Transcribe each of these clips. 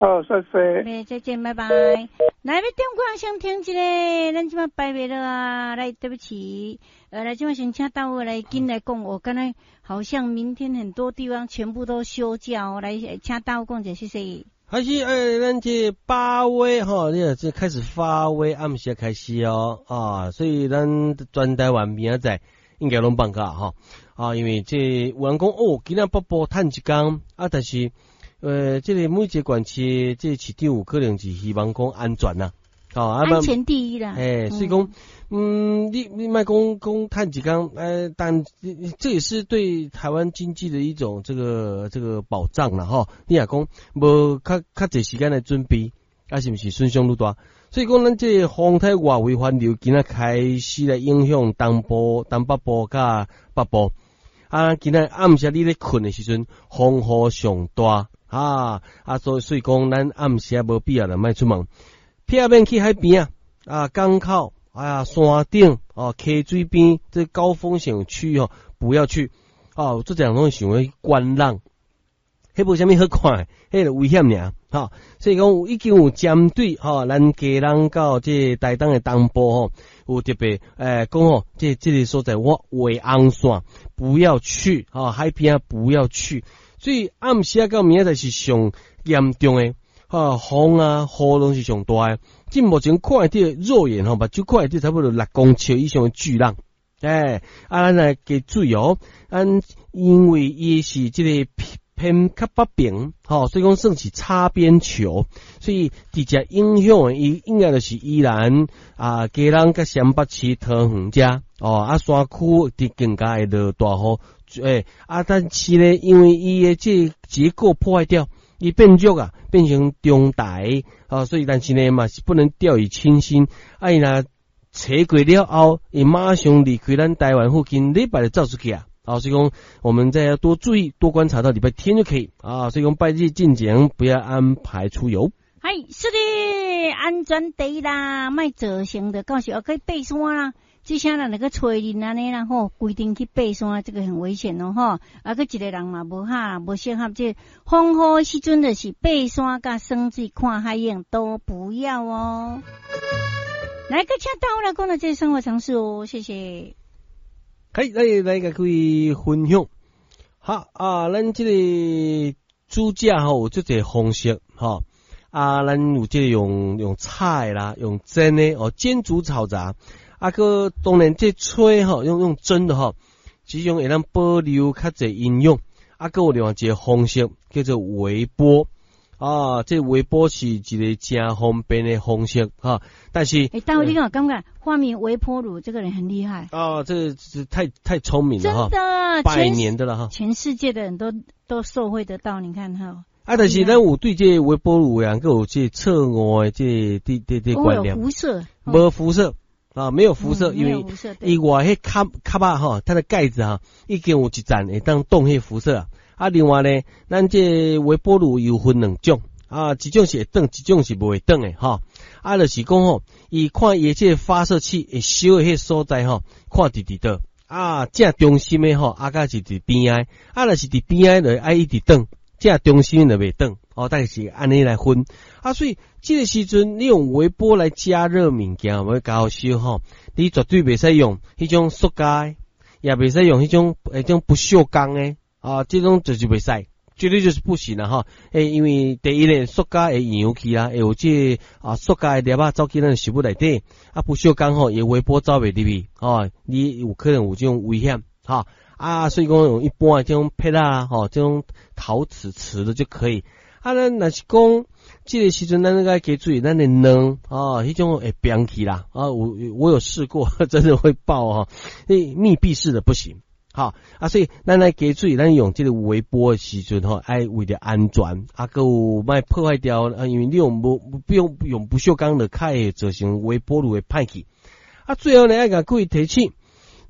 好，谢谢。 来，再见，拜拜。来，要电话想听一个，咱即马摆袂了啊。来，对不起，来即马先请到我来紧来讲。我刚才好像明天很多地方全部都休假哦。来，请到讲者，谢谢。 还是咱这8月吼，这开始发威，暗时开始哦啊，所以咱全台湾明仔载应该拢放假哈啊，因为这有人讲哦，今仔北部趁一天啊，但是这个每一个县市这市长有可能是希望讲安全呐， 安全第一啦。 所以讲，你莫讲趁一天，但这也是对台湾经济的一种这个保障啦哈。你也讲无较侪时间来准备，是不是损伤愈大？所以讲，咱这风台外围环流今仔开始来影响东北部甲北部。今仔暗时你咧困的时阵，风雨上大。所以讲，咱暗时也无必要来卖出门，避免去海边港口山顶溪水边这高风险区不要去这两种想要观浪，迄无啥物好看，迄个危险尔所以讲已经有针对咱家人到这台东的东部有特别讲这个所在我为红线不要去海边不要去。所以暗时到明仔是上严重的，风雨拢是上大的。即目前看到肉眼目睭看到差不多6公尺以上的巨浪，咱来加注意因为伊是这个偏较北边，所以讲算是擦边球，所以直接影响的伊应该就是宜兰嘉南甲杉北市桃园遮山区伫更加会落大雨。但是呢，因为伊的这结构破坏掉，伊变弱变成中台所以但是呢嘛是不能掉以轻心。伊若扯过了后，伊马上离开咱台湾附近，礼拜就走出去所以讲我们再要多注意，多观察到礼拜天就可以所以讲拜日进前不要安排出游。 是的，安全第一啦，莫造成的到时可以爬山啦。这些人那个吹人安尼啦规定去爬山，这个很危险个一个人嘛无适合这风雨时阵就是爬山甲耍水看海影都不要来个请到来讲到这生活常识谢谢。 来个各位分享咱这个煮食有这个方式咱有这个用菜啦，用蒸的煎煮炒炸个当然这吹用蒸的其中会让保留较侪营养个有另外一个方式叫做微波这微波是一个真方便的方式但是大卫你有感觉发明微波炉这个人很厉害这是太聪明了真的 100年的了全世界的人都受惠得到，你看但是咱有对这微波炉个有这侧外这观念辐射无辐射没有辐射，因为伊外迄卡它的盖子已经有一层会当挡迄辐射另外呢，咱这微波炉有分2种一种是会挡，一种是不会挡的就是讲伊看伊这发射器会烧的迄所在看伫倒正中心的甲是伫边仔若是伫边仔就爱一直挡，正中心就袂挡大概是安尼来分所以这个时阵你用微波来加热物件要搞烧你绝对袂使用迄种塑胶的，也袂使用迄种不锈钢的这种就是袂使，绝对就是不行了因为第一呢，塑胶会氧气啦，会有这塑胶的粒走进咱食物内底不锈钢伊微波走袂入去你有可能有这种危险所以讲用一般的这种配这种陶瓷瓷的就可以咱若是讲这个时阵咱应该加注意咱的卵迄种会变起啦我有试过真的会爆密闭式的不行所以咱来加注意咱用这个微波的时阵爱为了安全还有莫破坏掉因为你用不锈钢的较会造成微波炉的歹去最后呢要甲各位提醒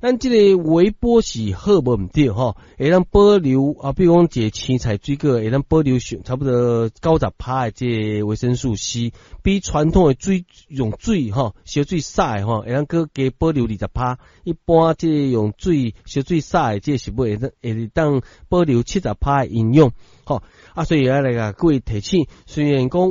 咱这个微波是好无毋对吼，会当保留啊，比如讲一个青菜水果会当保留差不多90%的这个维生素 C， 比传统的用水吼烧水洒的吼，会当搁加保留20%，一般这个用烧水洒的这个食物会当保留70%的营养，吼啊，所以来个各位提醒，虽然讲